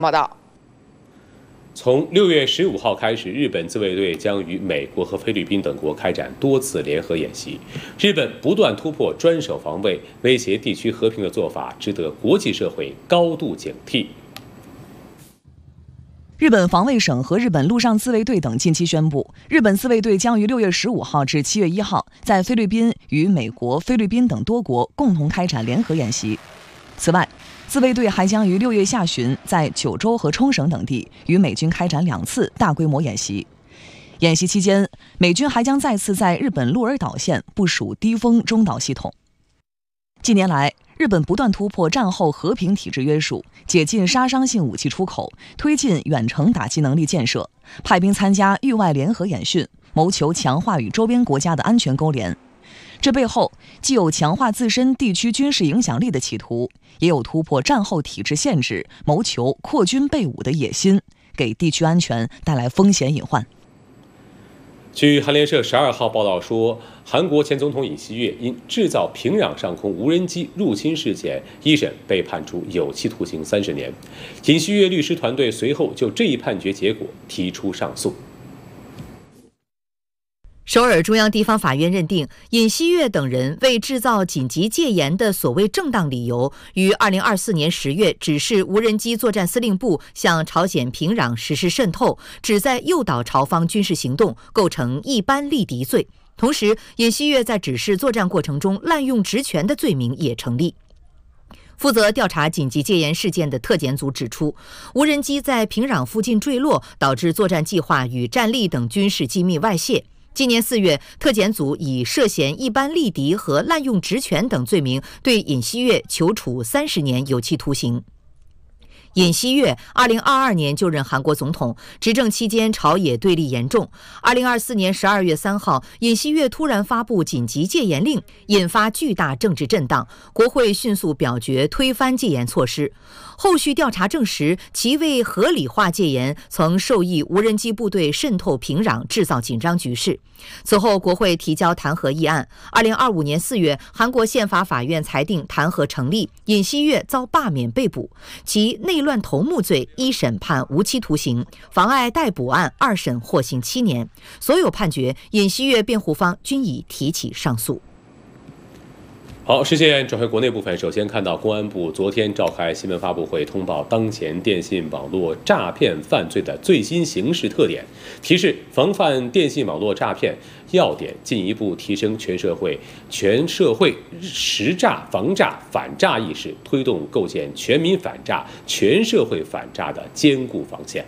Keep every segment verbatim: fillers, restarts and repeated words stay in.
报道。 从六月十五号开始，日本自卫队将与美国和菲律宾等国开展多次联合演习。日本不断突破专守防卫、威胁地区和平的做法，值得国际社会高度警惕。 日本防卫省和日本陆上自卫队等近期宣布，日本自卫队将于六月十五号至七月一号在菲律宾与美国、菲律宾等多国共同开展联合演习。此外， 自卫队还将于六月下旬在九州和冲绳等地与美军开展两次大规模演习。演习期间，美军还将再次在日本鹿儿岛县部署低风中导系统。近年来，日本不断突破战后和平体制约束，解禁杀伤性武器出口，推进远程打击能力建设，派兵参加域外联合演训，谋求强化与周边国家的安全勾连。 这背后既有强化自身地区军事影响力的企图，也有突破战后体制限制、谋求扩军备武的野心，给地区安全带来风险隐患。 据韩联社十二号报道说，韩国前总统尹锡悦因制造平壤上空无人机入侵事件，一审被判处有期徒刑三十年。尹锡悦律师团队随后就这一判决结果提出上诉。 首尔中央地方法院认定，尹锡悦等人为制造紧急戒严的所谓正当理由，于二零二四年十月指示无人机作战司令部向朝鲜平壤实施渗透，旨在诱导朝方军事行动，构成一般力敌罪。同时，尹锡悦在指示作战过程中滥用职权的罪名也成立。 负责调查紧急戒严事件的特检组指出，无人机在平壤附近坠落，导致作战计划与战力等军事机密外泄。 今年四月，特检组以涉嫌一般力敌和滥用职权等罪名，对尹锡悦求处三十年有期徒刑。 尹锡悦二零二二年就任韩国总统，执政期间朝野对立严重。二零二四年十二月三号，尹锡悦突然发布紧急戒严令，引发巨大政治震荡，国会迅速表决推翻戒严措施。后续调查证实，其为合理化戒严，曾授意无人机部队渗透平壤，制造紧张局势。此后，国会提交弹劾议案。二零二五年四月，韩国宪法法院裁定弹劾成立，尹锡悦遭罢免被捕，其内 乱头目罪一审判无期徒刑，妨碍逮捕案二审获刑七年。所有判决，尹锡悦辩护方均已提起上诉。 好，视线转回国内部分。首先看到公安部昨天召开新闻发布会，通报当前电信网络诈骗犯罪的最新形势特点，提示防范电信网络诈骗要点，进一步提升全社会全社会实诈防诈反诈意识，推动构建全民反诈、全社会反诈的坚固防线。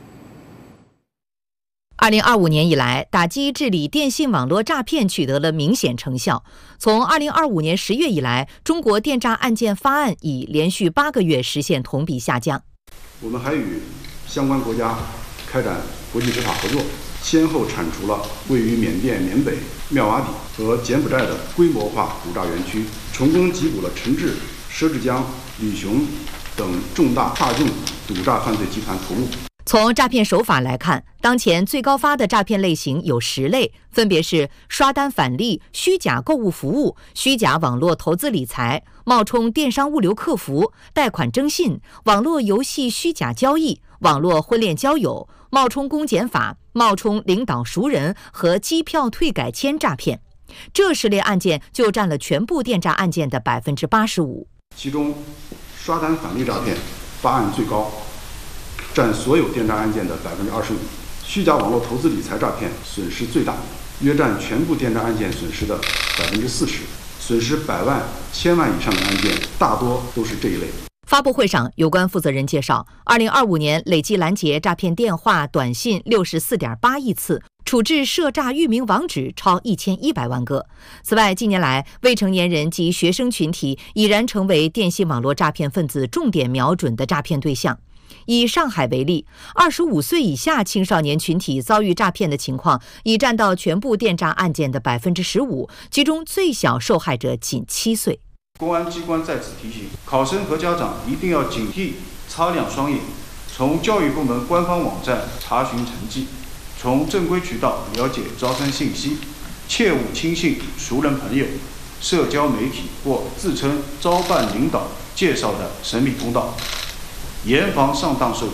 二零二五年以来，打击治理电信网络诈骗取得了明显成效。从二零二五年十月以来，中国电诈案件发案已连续八个月实现同比下降。 我们还与相关国家开展国际执法合作，先后铲除了位于缅甸缅北、妙瓦底和柬埔寨的规模化赌诈园区，成功缉捕了陈志、佘志江、李雄等重大跨境赌诈犯罪集团头目。 从诈骗手法来看，当前最高发的诈骗类型有十类，分别是刷单返利、虚假购物服务、虚假网络投资理财、冒充电商物流客服、贷款征信、网络游戏虚假交易、网络婚恋交友、冒充公检法、冒充领导熟人和机票退改签诈骗。这十类案件就占了全部电诈案件的百分之八十五。 其中，刷单返利诈骗发案最高， 占所有电诈案件的百分之二十五，虚假网络投资理财诈骗损失最大，约占全部电诈案件损失的百分之四十，损失百万、千万以上的案件大多都是这一类。 发布会上，有关负责人介绍，二零二五年累计拦截诈骗电话、短信六十四点八亿次，处置涉诈域名网址超一千一百万个。此外，近年来，未成年人及学生群体已然成为电信网络诈骗分子重点瞄准的诈骗对象。 以上海为例，二十五岁以下青少年群体遭遇诈骗的情况已占到全部电诈案件的百分之十五，其中最小受害者仅七岁。 公安机关在此提醒考生和家长一定要警惕，擦亮双眼，从教育部门官方网站查询成绩，从正规渠道了解招生信息，切勿轻信熟人朋友、社交媒体或自称招办领导介绍的神秘通道。 严防上当受骗。